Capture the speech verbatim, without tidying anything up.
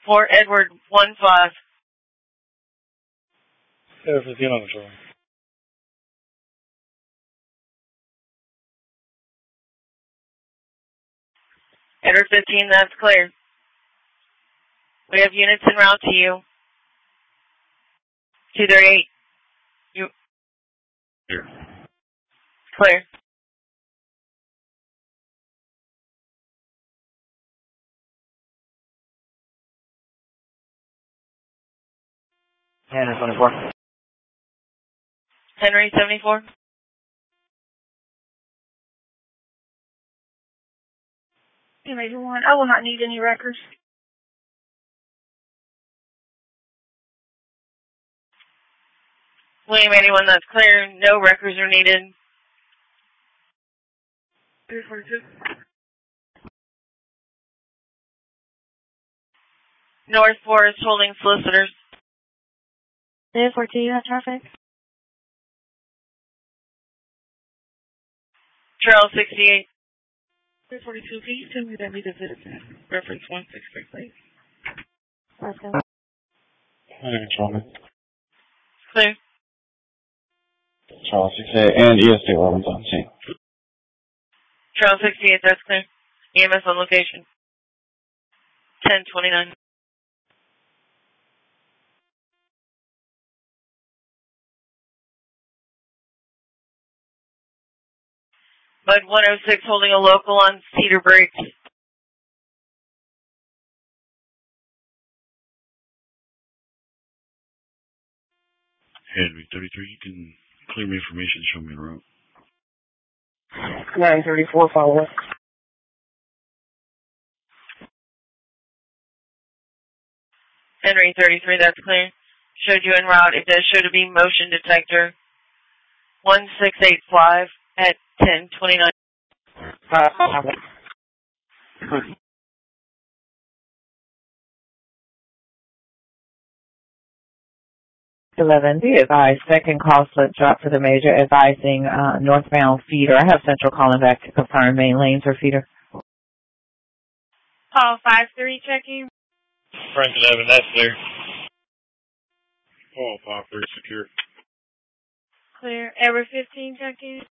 Fort Edward one five. Air fifteen on control. Edward fifteen, that's clear. We have units en route to you. two thirty-eight. You. Here. Clear. Henry twenty-four. Henry seventy-four. Major one, I will not need any records. William eighty-one, that's clear. No records are needed. three forty-two. North Forest holding solicitors. three forty-two, you have traffic? Trail sixty-eight. three forty-two, can you tell me that we the citizen? Reference one six six, please. Let's go. Under control, man. Clear. Charles sixty-eight and E S T eleven's on scene. Trail sixty-eight, that's clear. E M S on location. ten twenty-nine. Bud one oh six holding a local on Cedar Break. Henry thirty-three, you can clear me information, show me the route. nine thirty-four, follow up. Henry thirty-three, that's clear. Showed you en route. It does show to be motion detector. one six eight five at ten twenty-nine. Uh, eleven, be advised, second call slip drop for the major advising uh, northbound feeder. I have Central calling back to confirm main lanes or feeder. Call five three checking. Frank eleven, that's clear. Paul five three secure. Clear. Edward fifteen checking.